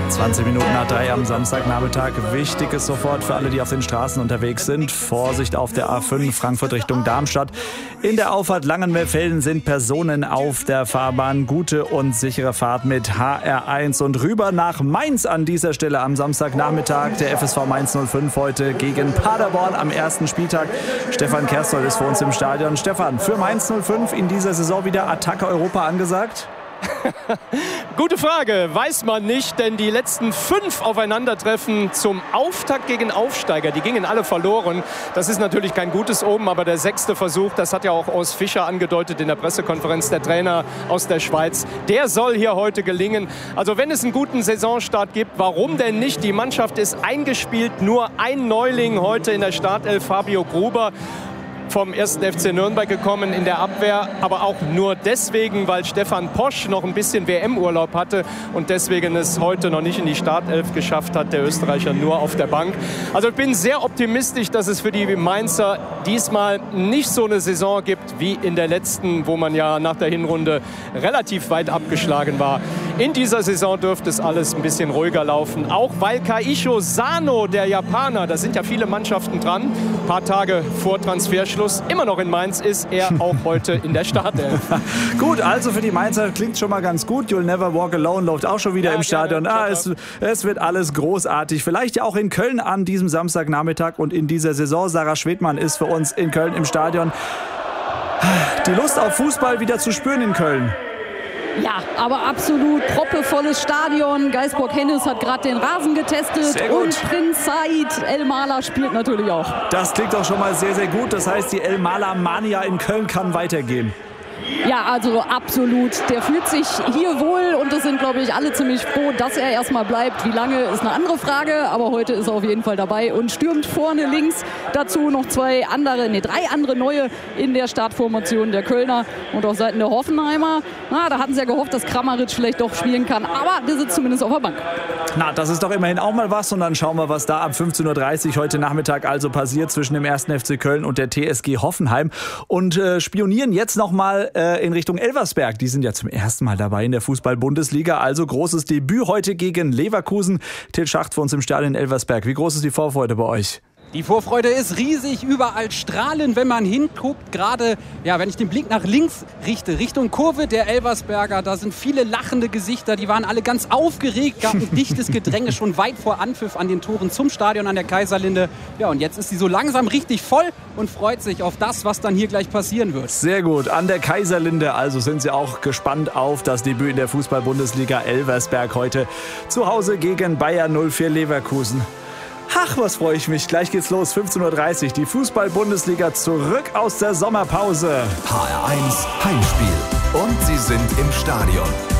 20 Minuten nach 3 am Samstagnachmittag. Wichtiges sofort für alle, die auf den Straßen unterwegs sind. Vorsicht auf der A5 Frankfurt Richtung Darmstadt. In der Auffahrt Langenfelden sind Personen auf der Fahrbahn. Gute und sichere Fahrt mit HR1 und rüber nach Mainz an dieser Stelle am Samstagnachmittag. Der FSV Mainz 05 heute gegen Paderborn am ersten Spieltag. Stefan Kerstel ist für uns im Stadion. Stefan, für Mainz 05 in dieser Saison wieder Attacke Europa angesagt? Gute Frage, weiß man nicht, denn die letzten 5 Aufeinandertreffen zum Auftakt gegen Aufsteiger, die gingen alle verloren. Das ist natürlich kein gutes Omen, aber der 6. Versuch, das hat ja auch Urs Fischer angedeutet in der Pressekonferenz, der Trainer aus der Schweiz, der soll hier heute gelingen. Also wenn es einen guten Saisonstart gibt, warum denn nicht? Die Mannschaft ist eingespielt, nur ein Neuling heute in der Startelf, Fabio Gruber, vom 1. FC Nürnberg gekommen in der Abwehr, aber auch nur deswegen, weil Stefan Posch noch ein bisschen WM-Urlaub hatte und deswegen es heute noch nicht in die Startelf geschafft hat, der Österreicher nur auf der Bank. Also ich bin sehr optimistisch, dass es für die Mainzer diesmal nicht so eine Saison gibt wie in der letzten, wo man ja nach der Hinrunde relativ weit abgeschlagen war. In dieser Saison dürfte es alles ein bisschen ruhiger laufen, auch weil Kaisho Sano, der Japaner, da sind ja viele Mannschaften dran, ein paar Tage vor Transferschluss, immer noch in Mainz ist, er auch heute in der Startelf. Gut, also für die Mainzer klingt schon mal ganz gut. You'll Never Walk Alone läuft auch schon wieder im Stadion. Es wird alles großartig. Vielleicht ja auch in Köln an diesem Samstagnachmittag und in dieser Saison. Sarah Schwedmann ist für uns in Köln im Stadion. Die Lust auf Fußball wieder zu spüren in Köln. Ja, aber absolut proppevolles Stadion. Geisbock-Hennes hat gerade den Rasen getestet und Prinz Said El-Mala spielt natürlich auch. Das klingt doch schon mal sehr, sehr gut. Das heißt, die El-Mala-Mania in Köln kann weitergehen. Ja, also absolut. Der fühlt sich hier wohl und es sind, glaube ich, alle ziemlich froh, dass er erstmal bleibt. Wie lange ist eine andere Frage, aber heute ist er auf jeden Fall dabei und stürmt vorne links. Dazu noch 3 andere neue in der Startformation der Kölner und auch Seiten der Hoffenheimer. Da hatten sie ja gehofft, dass Kramaric vielleicht doch spielen kann, aber der sitzt zumindest auf der Bank. Na, das ist doch immerhin auch mal was und dann schauen wir, was da ab 15:30 Uhr heute Nachmittag also passiert zwischen dem 1. FC Köln und der TSG Hoffenheim und spionieren jetzt noch mal in Richtung Elversberg. Die sind ja zum ersten Mal dabei in der Fußball-Bundesliga. Also großes Debüt heute gegen Leverkusen. Till Schacht für uns im Stadion in Elversberg. Wie groß ist die Vorfreude bei euch? Die Vorfreude ist riesig, überall strahlen, wenn man hinguckt. Gerade, wenn ich den Blick nach links richte, Richtung Kurve der Elversberger, da sind viele lachende Gesichter, die waren alle ganz aufgeregt, gab ein dichtes Gedränge schon weit vor Anpfiff an den Toren zum Stadion an der Kaiserlinde. Ja, und jetzt ist sie so langsam richtig voll und freut sich auf das, was dann hier gleich passieren wird. Sehr gut, an der Kaiserlinde, also sind sie auch gespannt auf das Debüt in der Fußball-Bundesliga. Elversberg heute zu Hause gegen Bayer 04 Leverkusen. Ach, was freue ich mich. Gleich geht's los, 15:30 Uhr. Die Fußball-Bundesliga zurück aus der Sommerpause. HR1 Heimspiel. Und sie sind im Stadion.